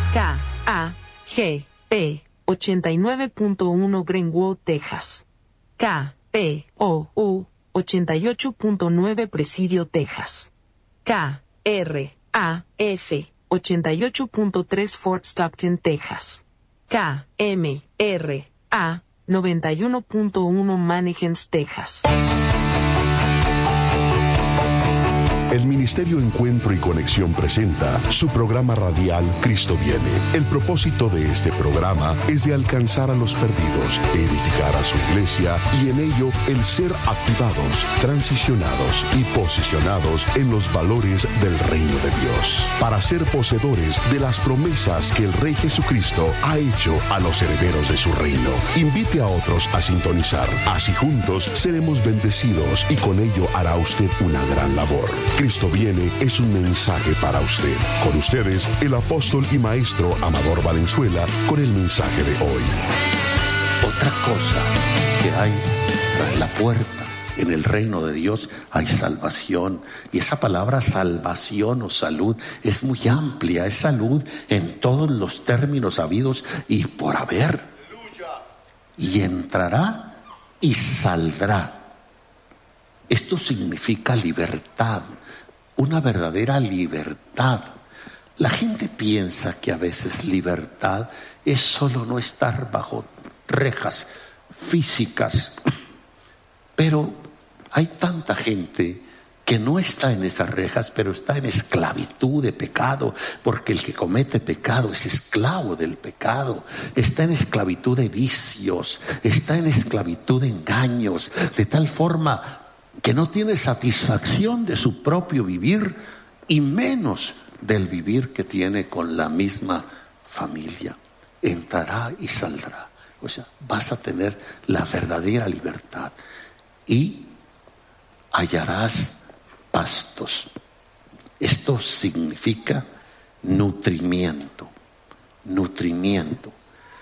KAGP 89.1 Greenwood, Texas. KPOU 88.9 Presidio, Texas. KRAF 88.3 Fort Stockton, Texas. KMRA 91.1 Mannington, Texas. El Ministerio Encuentro y Conexión presenta su programa radial Cristo Viene. El propósito de este programa es de alcanzar a los perdidos, edificar a su iglesia y en ello el ser activados, transicionados y posicionados en los valores del reino de Dios, para ser poseedores de las promesas que el Rey Jesucristo ha hecho a los herederos de su reino. Invite a otros a sintonizar, así juntos seremos bendecidos y con ello hará usted una gran labor. Cristo Viene es un mensaje para usted. Con ustedes, el apóstol y maestro Amador Valenzuela, con el mensaje de hoy. Otra cosa que hay tras la puerta en el reino de Dios, hay salvación. Y esa palabra salvación o salud es muy amplia. Es salud en todos los términos habidos y por haber. Y entrará y saldrá. Esto significa libertad. Una verdadera libertad. La gente piensa que a veces libertad es solo no estar bajo rejas físicas, pero hay tanta gente que no está en esas rejas, pero está en esclavitud de pecado, porque el que comete pecado es esclavo del pecado, está en esclavitud de vicios, está en esclavitud de engaños, de tal forma que no tiene satisfacción de su propio vivir y menos del vivir que tiene con la misma familia. Entrará y saldrá. O sea, vas a tener la verdadera libertad y hallarás pastos. Esto significa nutrimiento. Nutrimiento.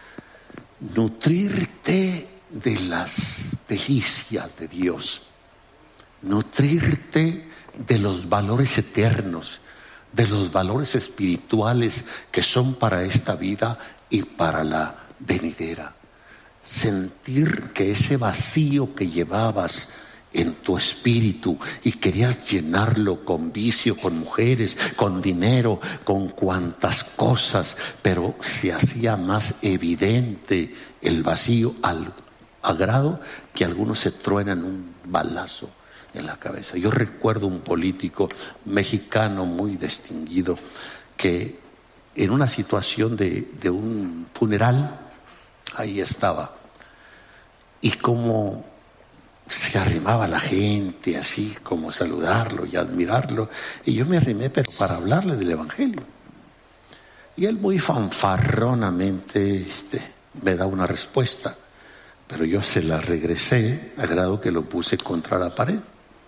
Nutrirte de las delicias de Dios. Nutrirte de los valores eternos, de los valores espirituales que son para esta vida y para la venidera. Sentir que ese vacío que llevabas en tu espíritu y querías llenarlo con vicio, con mujeres, con dinero, con cuantas cosas, pero se hacía más evidente el vacío al grado que algunos se truenan un balazo en la cabeza. Yo recuerdo un político mexicano muy distinguido que en una situación de un funeral, ahí estaba, y como se arrimaba la gente así como saludarlo y admirarlo, y yo me arrimé pero para hablarle del evangelio, y él muy fanfarronamente me da una respuesta, pero yo se la regresé a grado que lo puse contra la pared.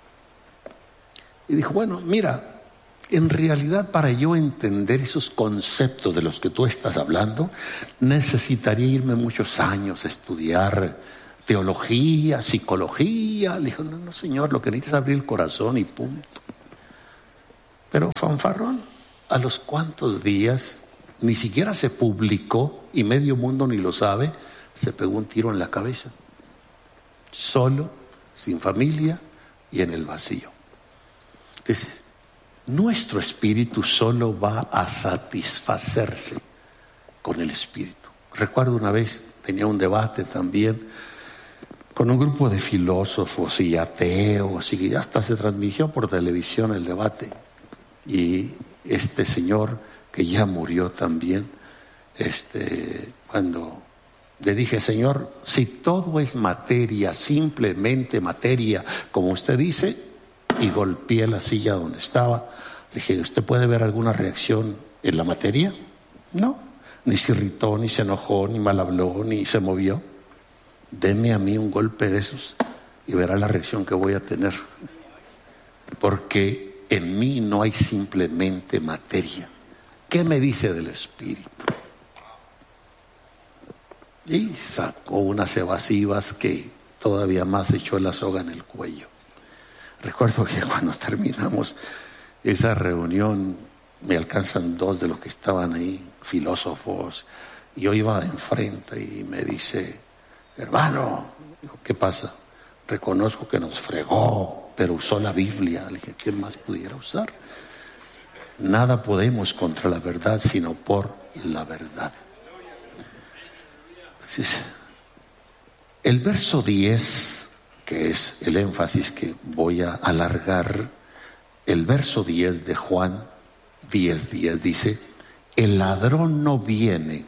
Y dijo, bueno, mira, en realidad para yo entender esos conceptos de los que tú estás hablando, necesitaría irme muchos años a estudiar teología, psicología. Le dijo, no, señor, lo que necesitas es abrir el corazón y punto. Pero fanfarrón, a los cuantos días, ni siquiera se publicó y medio mundo ni lo sabe, se pegó un tiro en la cabeza. Solo, sin familia y en el vacío. Entonces, nuestro espíritu solo va a satisfacerse con el espíritu. Recuerdo una vez, tenía un debate también con un grupo de filósofos y ateos, y hasta se transmitió por televisión el debate. Y este señor, que ya murió también, cuando le dije, Señor, si todo es materia, simplemente materia, como usted dice, y golpeé la silla donde estaba. Le dije, ¿usted puede ver alguna reacción en la materia? No, ni se irritó, ni se enojó, ni mal habló, ni se movió. Deme a mí un golpe de esos y verá la reacción que voy a tener. Porque en mí no hay simplemente materia. ¿Qué me dice del espíritu? Y sacó unas evasivas que todavía más echó la soga en el cuello. Recuerdo que cuando terminamos esa reunión, me alcanzan dos de los que estaban ahí, filósofos. Y yo iba enfrente y me dice: hermano, digo, ¿qué pasa? Reconozco que nos fregó, pero usó la Biblia. Le dije: ¿qué más pudiera usar? Nada podemos contra la verdad, sino por la verdad. Entonces, el verso 10, que es el énfasis que voy a alargar, el verso 10 de Juan 10:10 dice: el ladrón no viene.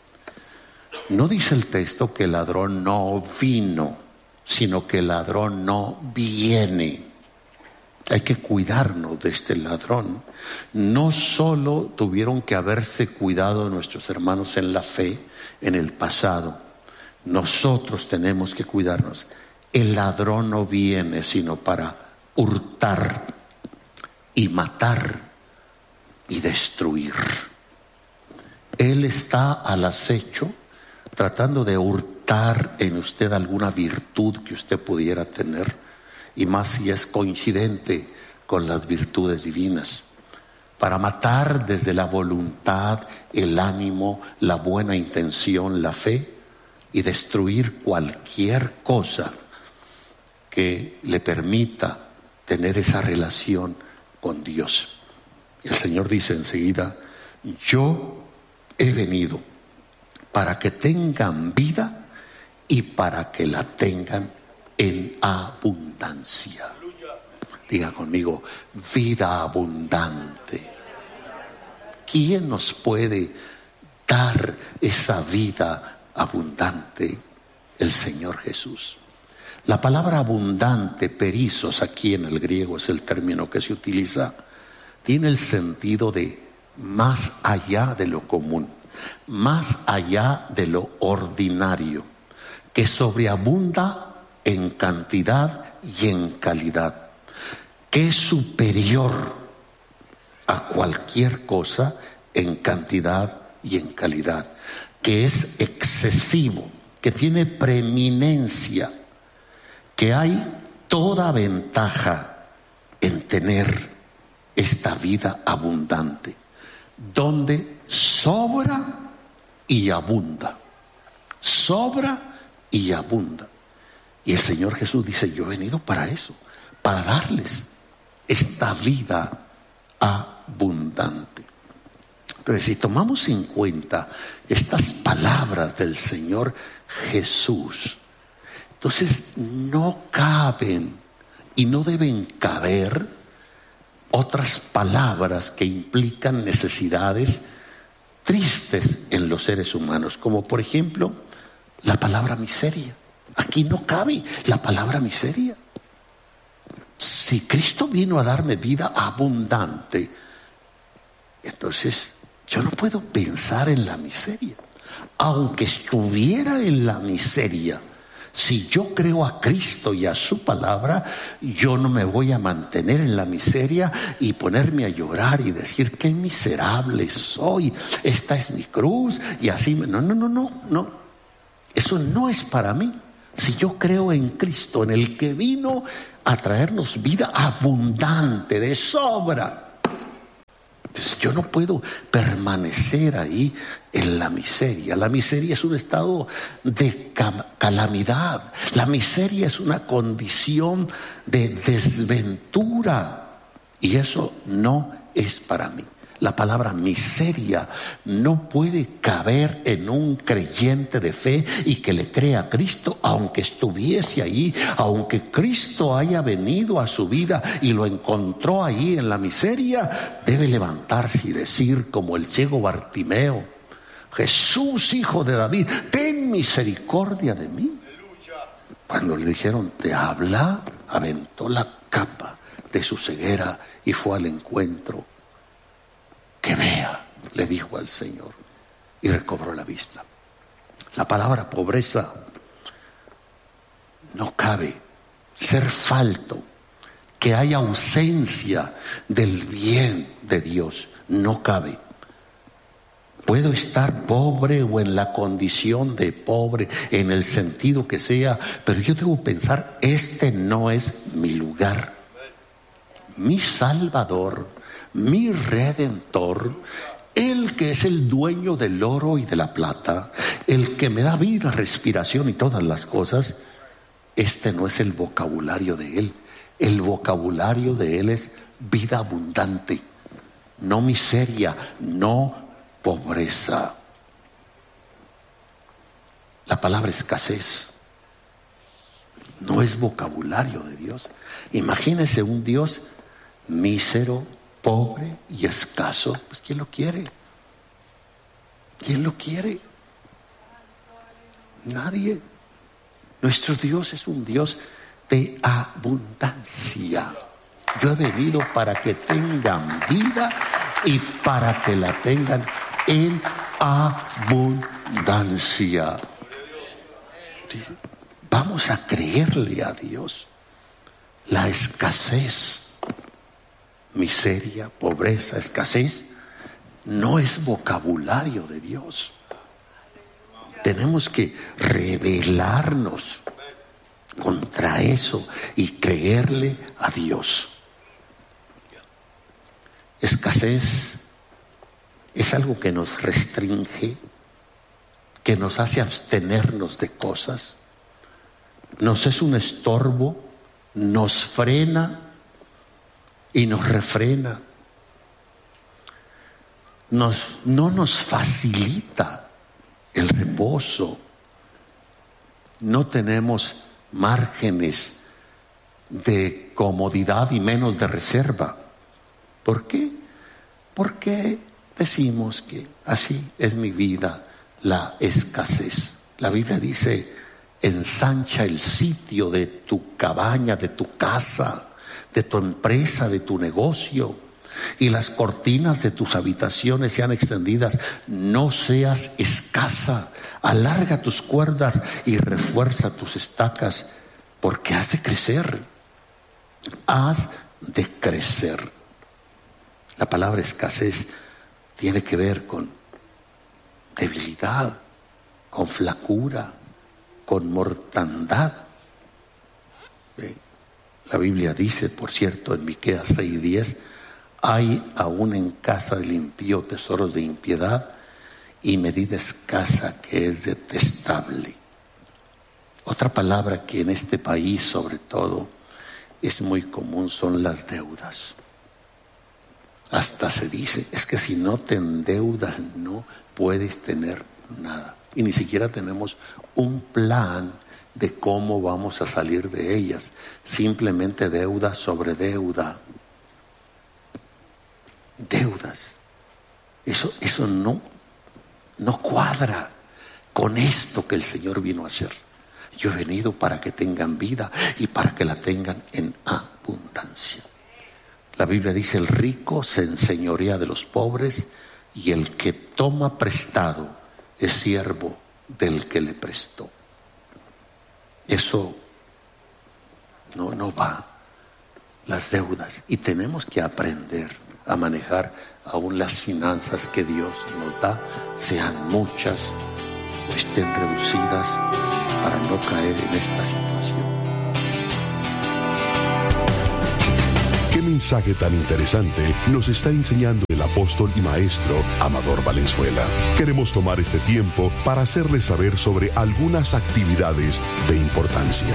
No dice el texto que el ladrón no vino, sino que el ladrón no viene. Hay que cuidarnos de este ladrón. No solo tuvieron que haberse cuidado nuestros hermanos en la fe en el pasado, nosotros tenemos que cuidarnos. El ladrón no viene sino para hurtar y matar y destruir. Él está al acecho, tratando de hurtar en usted alguna virtud que usted pudiera tener, y más si es coincidente con las virtudes divinas, para matar desde la voluntad, el ánimo, la buena intención, la fe, y destruir cualquier cosa que le permita tener esa relación con Dios. El Señor dice enseguida: yo he venido para que tengan vida y para que la tengan en abundancia. Diga conmigo: vida abundante. ¿Quién nos puede dar esa vida abundante? El Señor Jesús. La palabra abundante, perizos, aquí en el griego es el término que se utiliza, tiene el sentido de más allá de lo común, más allá de lo ordinario, que sobreabunda en cantidad y en calidad, que es superior a cualquier cosa en cantidad y en calidad, que es excesivo, que tiene preeminencia, que hay toda ventaja en tener esta vida abundante, donde sobra y abunda, sobra y abunda. Y el Señor Jesús dice: yo he venido para eso, para darles esta vida abundante. Entonces, si tomamos en cuenta estas palabras del Señor Jesús, entonces no caben y no deben caber otras palabras que implican necesidades tristes en los seres humanos, como por ejemplo la palabra miseria. Aquí no cabe la palabra miseria. Si Cristo vino a darme vida abundante, entonces yo no puedo pensar en la miseria. Aunque estuviera en la miseria, si yo creo a Cristo y a su palabra, yo no me voy a mantener en la miseria y ponerme a llorar y decir: qué miserable soy, esta es mi cruz, y así. No. Eso no es para mí. Si yo creo en Cristo, en el que vino a traernos vida abundante, de sobra, entonces yo no puedo permanecer ahí en la miseria. La miseria es un estado de calamidad. La miseria es una condición de desventura, y eso no es para mí. La palabra miseria no puede caber en un creyente de fe y que le crea a Cristo, aunque estuviese ahí, aunque Cristo haya venido a su vida y lo encontró ahí en la miseria. Debe levantarse y decir, como el ciego Bartimeo: Jesús, hijo de David, ten misericordia de mí. Cuando le dijeron: te habla, aventó la capa de su ceguera y fue al encuentro. Que vea, le dijo al Señor, y recobró la vista. La palabra pobreza no cabe. Ser falto, que haya ausencia del bien de Dios, no cabe. Puedo estar pobre o en la condición de pobre, en el sentido que sea, pero yo debo pensar: este no es mi lugar. Mi Salvador, mi Redentor, el que es el dueño del oro y de la plata, el que me da vida, respiración y todas las cosas, este no es el vocabulario de Él. El vocabulario de Él es vida abundante, no miseria, no pobreza. La palabra escasez no es vocabulario de Dios. Imagínese un Dios mísero, pobre y escaso. Pues ¿quién lo quiere? ¿Quién lo quiere? Nadie. Nuestro Dios es un Dios de abundancia. Yo he venido para que tengan vida y para que la tengan en abundancia. Dice, vamos a creerle a Dios. La escasez, miseria, pobreza, escasez, no es vocabulario de Dios. Tenemos que rebelarnos contra eso y creerle a Dios. Escasez es algo que nos restringe, que nos hace abstenernos de cosas, nos es un estorbo, nos frena y nos refrena. No nos facilita el reposo. No tenemos márgenes de comodidad y menos de reserva. ¿Por qué? Porque decimos que así es mi vida, la escasez. La Biblia dice: ensancha el sitio de tu cabaña, de tu casa, de tu empresa, de tu negocio, y las cortinas de tus habitaciones sean extendidas. No seas escasa, alarga tus cuerdas y refuerza tus estacas, porque has de crecer. Has de crecer. La palabra escasez tiene que ver con debilidad, con flacura, con mortandad. La Biblia dice, por cierto, en Miqueas 6:10: hay aún en casa del impío tesoros de impiedad y medida escasa que es detestable. Otra palabra que en este país sobre todo es muy común son las deudas. Hasta se dice, es que si no te endeudas no puedes tener nada. Y ni siquiera tenemos un plan de cómo vamos a salir de ellas. Simplemente deuda sobre deuda. Deudas. Eso no cuadra con esto que el Señor vino a hacer. Yo he venido para que tengan vida y para que la tengan en abundancia. La Biblia dice: el rico se enseñorea de los pobres, y el que toma prestado es siervo del que le prestó. Eso no va. Las deudas. Y tenemos que aprender a manejar aún las finanzas que Dios nos da, sean muchas o estén reducidas, para no caer en esta situación. ¿Qué mensaje tan interesante nos está enseñando el apóstol y maestro Amador Valenzuela? Queremos tomar este tiempo para hacerles saber sobre algunas actividades de importancia.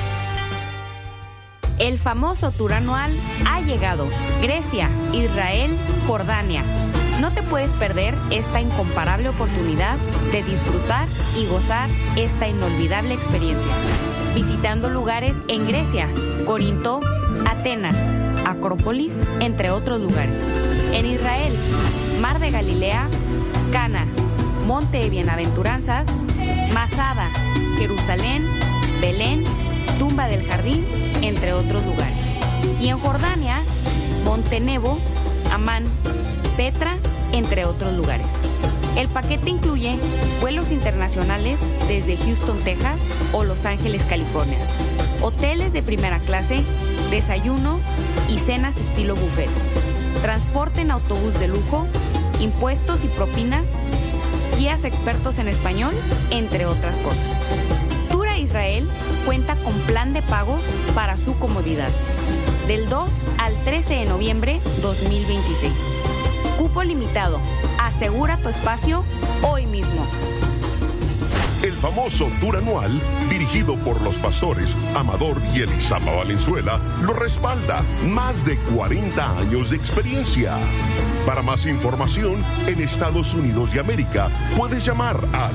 El famoso tour anual ha llegado. Grecia, Israel, Jordania. No te puedes perder esta incomparable oportunidad de disfrutar y gozar esta inolvidable experiencia. Visitando lugares en Grecia, Corinto, Atenas, Acrópolis, entre otros lugares. En Israel, Mar de Galilea, Cana, Monte de Bienaventuranzas, Masada, Jerusalén, Belén, Tumba del Jardín, entre otros lugares. Y en Jordania, Monte Nebo, Amán, Petra, entre otros lugares. El paquete incluye vuelos internacionales desde Houston, Texas o Los Ángeles, California, hoteles de primera clase, desayunos y cenas estilo buffet, transporte en autobús de lujo, impuestos y propinas, guías expertos en español, entre otras cosas. Tour a Israel cuenta con plan de pagos para su comodidad. del 2 al 13 de noviembre 2026. Cupo limitado. Asegura tu espacio hoy mismo. El famoso tour anual, dirigido por los pastores Amador y Elizama Valenzuela, lo respalda. Más de 40 años de experiencia. Para más información, en Estados Unidos de América, puedes llamar al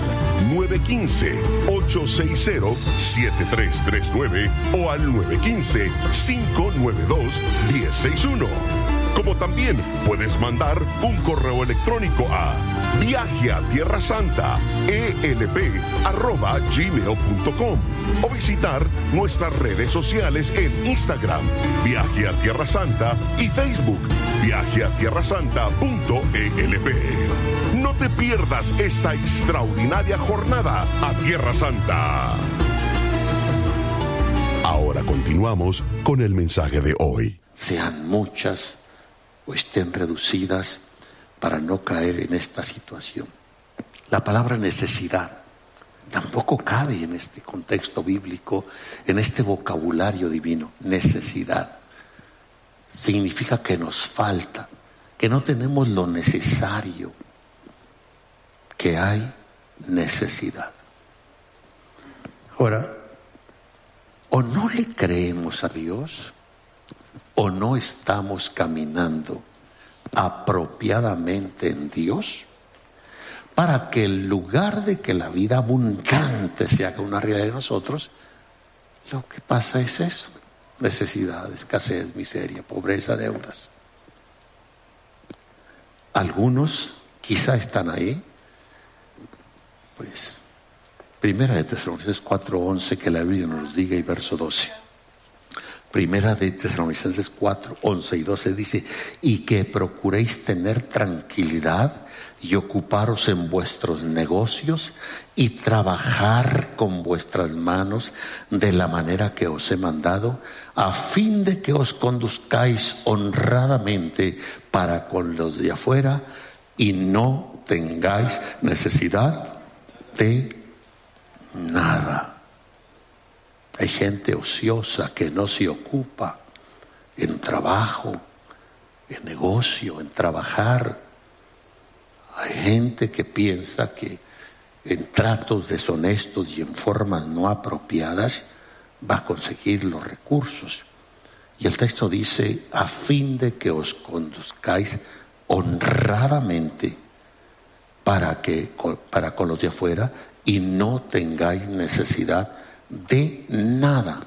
915-860-7339 o al 915-592-1061. Como también puedes mandar un correo electrónico a viajeatierrasanta@gmail.com o visitar nuestras redes sociales en Instagram, Viaje a Tierra Santa, y Facebook, viajeatierrasanta.elp. No te pierdas esta extraordinaria jornada a Tierra Santa. Ahora continuamos con el mensaje de hoy. Sean muchas o estén reducidas para no caer en esta situación. La palabra necesidad tampoco cabe en este contexto bíblico, en este vocabulario divino. Necesidad significa que nos falta, que no tenemos lo necesario, que hay necesidad. Ahora, o no le creemos a Dios, o no estamos caminando apropiadamente en Dios para que en lugar de que la vida abundante se haga una realidad de nosotros, lo que pasa es eso: necesidad, escasez, miseria, pobreza, deudas. Algunos quizá están ahí. Pues Primera de Tesalonicenses 4:11, que la Biblia nos diga, y verso 12. Primera de Tesalonicenses 4:11 y 12 dice: y que procuréis tener tranquilidad y ocuparos en vuestros negocios y trabajar con vuestras manos de la manera que os he mandado, a fin de que os conduzcáis honradamente para con los de afuera y no tengáis necesidad de nada. Hay gente ociosa que no se ocupa en trabajo, en negocio, en trabajar. Hay gente que piensa que en tratos deshonestos y en formas no apropiadas va a conseguir los recursos. Y el texto dice: a fin de que os conduzcáis honradamente para con los de afuera y no tengáis necesidad de nada.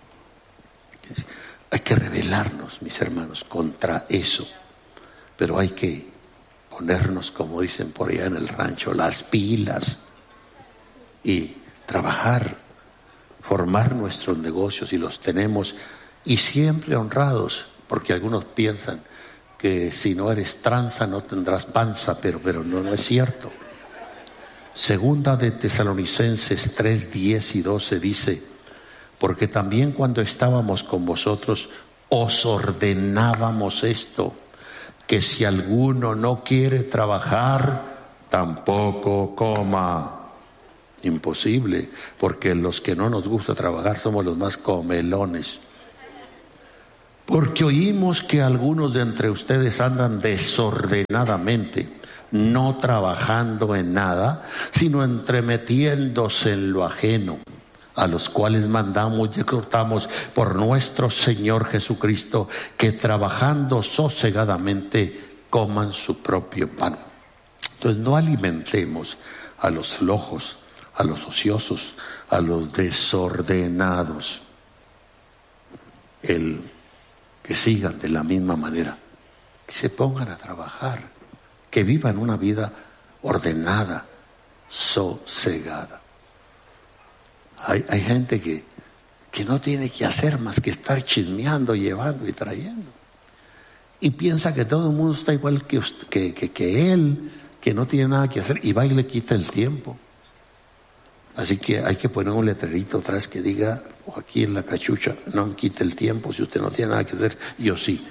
Hay que rebelarnos, mis hermanos, contra eso, pero hay que ponernos, como dicen por allá en el rancho, las pilas y trabajar, formar nuestros negocios, y los tenemos, y siempre honrados, porque algunos piensan que si no eres tranza no tendrás panza, pero no es cierto. Segunda de Tesalonicenses 3:10 y 12 dice: porque también cuando estábamos con vosotros os ordenábamos esto, que si alguno no quiere trabajar, tampoco coma. Imposible, porque los que no nos gusta trabajar somos los más comelones. Porque oímos que algunos de entre ustedes andan desordenadamente, no trabajando en nada, sino entremetiéndose en lo ajeno, a los cuales mandamos y exhortamos por nuestro Señor Jesucristo, que trabajando sosegadamente coman su propio pan. Entonces no alimentemos a los flojos, a los ociosos, a los desordenados. Que sigan de la misma manera, que se pongan a trabajar, que vivan una vida ordenada, sosegada. Hay gente que no tiene que hacer más que estar chismeando, llevando y trayendo, y piensa que todo el mundo está igual que él, que no tiene nada que hacer, y va y le quita el tiempo. Así que hay que poner un letrerito atrás que diga, o aquí en la cachucha: no me quite el tiempo, si usted no tiene nada que hacer, yo sí.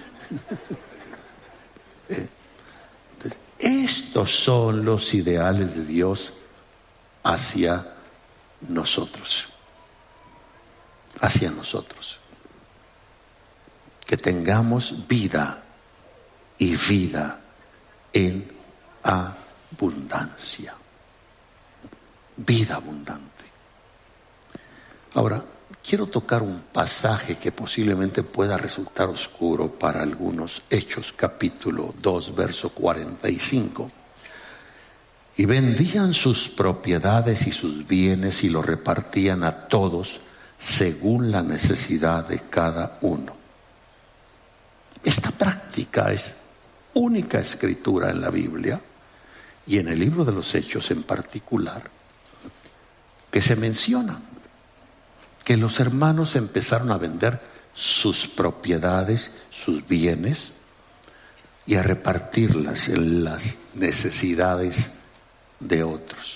Entonces, estos son los ideales de Dios hacia nosotros. que tengamos vida y vida en abundancia. Vida abundante. Ahora, quiero tocar un pasaje que posiblemente pueda resultar oscuro para algunos. Hechos capítulo 2, verso 45. Y vendían sus propiedades y sus bienes y los repartían a todos según la necesidad de cada uno. Esta práctica es única escritura en la Biblia y en el libro de los Hechos en particular, que se menciona que los hermanos empezaron a vender sus propiedades, sus bienes, y a repartirlas en las necesidades de otros.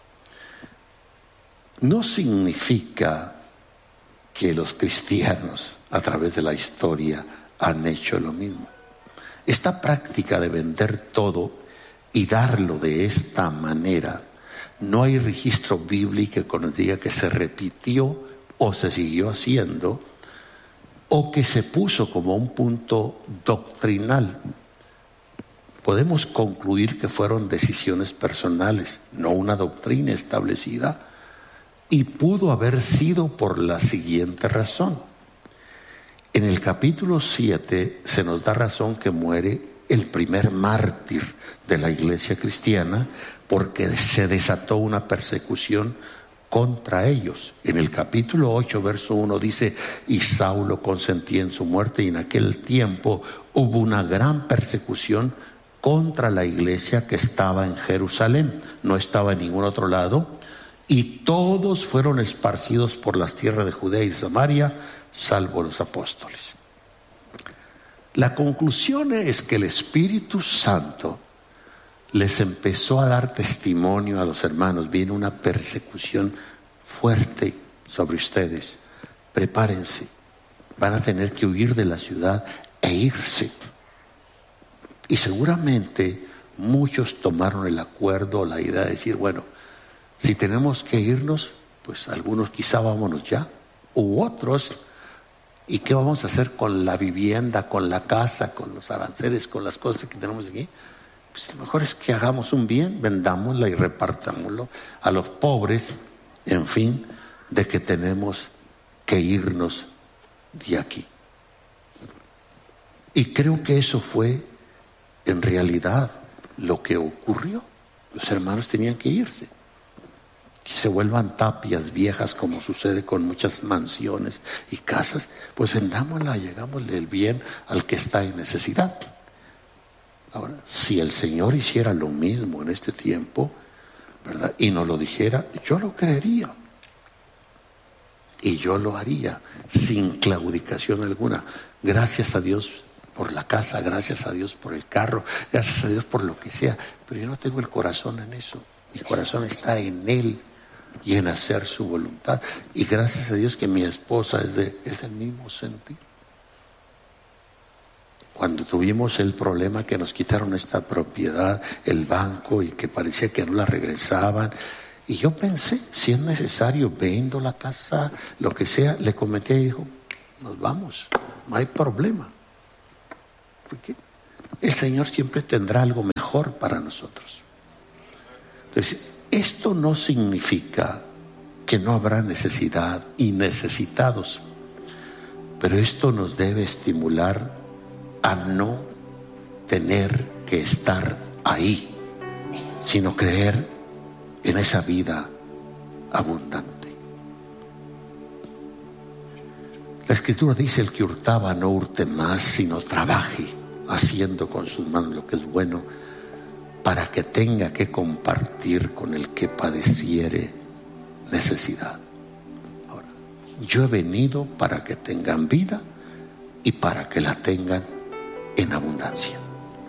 No significa que los cristianos a través de la historia han hecho lo mismo. Esta práctica de vender todo y darlo de esta manera, no hay registro bíblico que nos diga que se repitió o se siguió haciendo, o que se puso como un punto doctrinal. Podemos concluir que fueron decisiones personales, no una doctrina establecida, y pudo haber sido por la siguiente razón. En el capítulo 7 se nos da razón que muere el primer mártir de la iglesia cristiana porque se desató una persecución contra ellos. En el capítulo 8, verso 1 dice: y Saulo consentía en su muerte, y en aquel tiempo hubo una gran persecución contra la iglesia que estaba en Jerusalén, no estaba en ningún otro lado, y todos fueron esparcidos por las tierras de Judea y Samaria, salvo los apóstoles. La conclusión es que el Espíritu Santo les empezó a dar testimonio a los hermanos: viene una persecución fuerte sobre ustedes, prepárense, van a tener que huir de la ciudad e irse. Y seguramente muchos tomaron el acuerdo, la idea de decir: bueno, si tenemos que irnos, pues algunos quizá vámonos ya, u otros, ¿y qué vamos a hacer con la vivienda, con la casa, con los aranceles, con las cosas que tenemos aquí? Pues lo mejor es que hagamos un bien, vendámosla y repartámoslo a los pobres, en fin, de que tenemos que irnos de aquí. Y creo que eso fue en realidad lo que ocurrió. Los hermanos tenían que irse, que se vuelvan tapias viejas, como sucede con muchas mansiones y casas. Pues vendámosla y hagámosle el bien al que está en necesidad. Ahora, si el Señor hiciera lo mismo en este tiempo, ¿verdad?, y nos lo dijera, yo lo creería y yo lo haría sin claudicación alguna. Gracias a Dios por la casa, gracias a Dios por el carro, gracias a Dios por lo que sea, pero yo no tengo el corazón en eso. Mi corazón está en Él y en hacer su voluntad, y gracias a Dios que mi esposa es del mismo sentir. Cuando tuvimos el problema que nos quitaron esta propiedad, el banco, y que parecía que no la regresaban, y yo pensé, si es necesario, vendo la casa, lo que sea, le comenté y dijo: nos vamos, no hay problema, porque el Señor siempre tendrá algo mejor para nosotros. Entonces, esto no significa que no habrá necesidad y necesitados, pero esto nos debe estimular a no tener que estar ahí, sino creer en esa vida abundante. La Escritura dice: el que hurtaba no hurte más, sino trabaje haciendo con sus manos lo que es bueno, para que tenga que compartir con el que padeciere necesidad. Ahora, yo he venido para que tengan vida y para que la tengan en abundancia.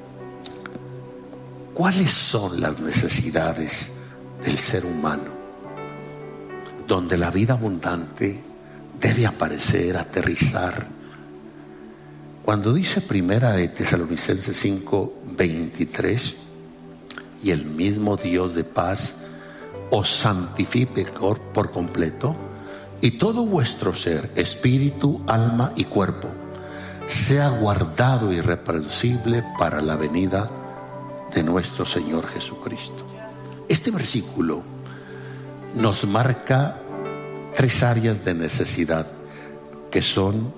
¿Cuáles son las necesidades del ser humano donde la vida abundante debe aparecer, aterrizar? Cuando dice Primera de Tesalonicenses 5:23, y el mismo Dios de paz os santifique por completo, y todo vuestro ser, espíritu, alma y cuerpo, sea guardado irreprensible para la venida de nuestro Señor Jesucristo. Este versículo nos marca 3 áreas de necesidad que son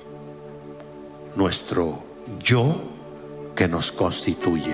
nuestro yo que nos constituye.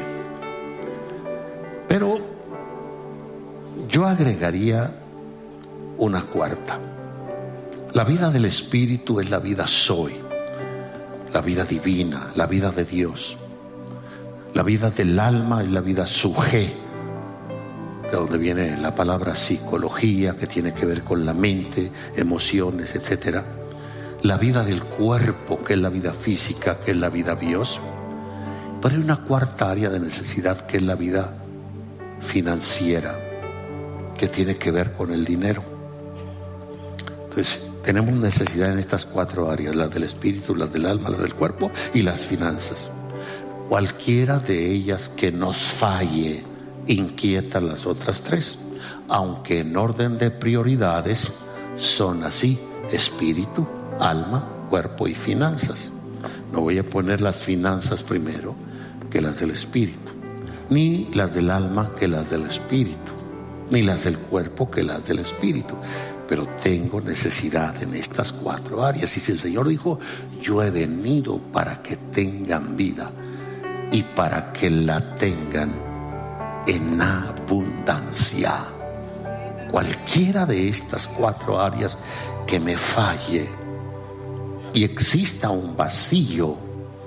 Pero yo agregaría una cuarta. La vida del Espíritu es la vida Zoe, la vida divina, la vida de Dios. La vida del alma es la vida Sujé, de donde viene la palabra psicología, que tiene que ver con la mente, emociones, etc. La vida del cuerpo, que es la vida física, que es la vida bios. Pero hay una cuarta área de necesidad, que es la vida financiera, que tiene que ver con el dinero. Entonces, tenemos necesidad en estas 4 áreas: las del espíritu, las del alma, las del cuerpo y las finanzas. Cualquiera de ellas que nos falle inquieta las otras 3, aunque en orden de prioridades son así: espíritu, alma, cuerpo y finanzas. No voy a poner las finanzas primero que las del espíritu, ni las del alma que las del espíritu, ni las del cuerpo que las del espíritu. Pero tengo necesidad en estas 4 áreas. Y si el Señor dijo: yo he venido para que tengan vida y para que la tengan en abundancia, cualquiera de estas 4 áreas que me falle y exista un vacío,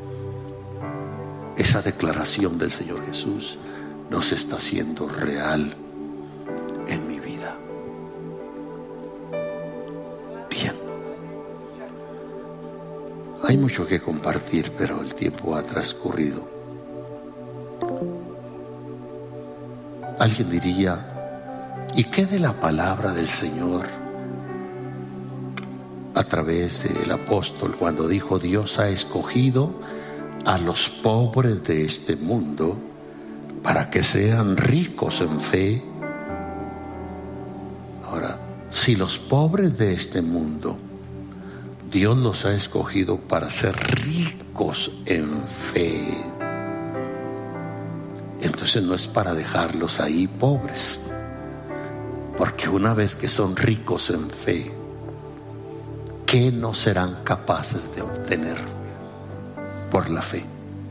esa declaración del Señor Jesús no se está haciendo real en mi vida. Bien, hay mucho que compartir, pero el tiempo ha transcurrido. Alguien diría: ¿y qué de la palabra del Señor a través del apóstol cuando dijo: Dios ha escogido a los pobres de este mundo para que sean ricos en fe? Ahora, si los pobres de este mundo Dios los ha escogido para ser ricos en fe, entonces no es para dejarlos ahí pobres, porque una vez que son ricos en fe, ¿qué no serán capaces de obtener por la fe?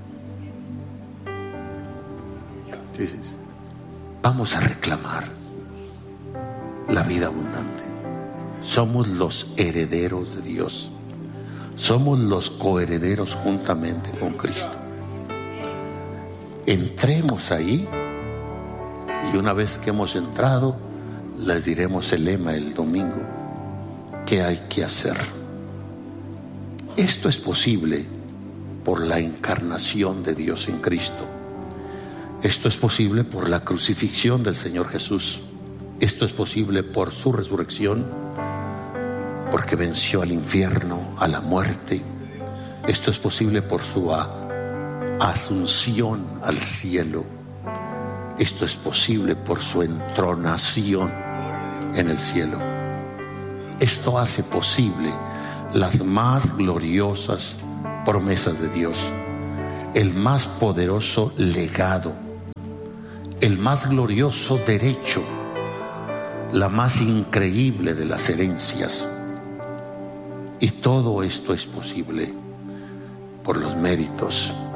Entonces, vamos a reclamar la vida abundante. Somos los herederos de Dios, somos los coherederos juntamente con Cristo. Entremos ahí, y una vez que hemos entrado, les diremos el lema el domingo: ¿qué hay que hacer? Esto es posible por la encarnación de Dios en Cristo. Esto es posible por la crucifixión del Señor Jesús. Esto es posible por su resurrección, porque venció al infierno, a la muerte. Esto es posible por su asunción al cielo. Esto es posible por su entronación en el cielo. Esto hace posible las más gloriosas promesas de Dios, el más poderoso legado, el más glorioso derecho, la más increíble de las herencias. Y todo esto es posible por los méritos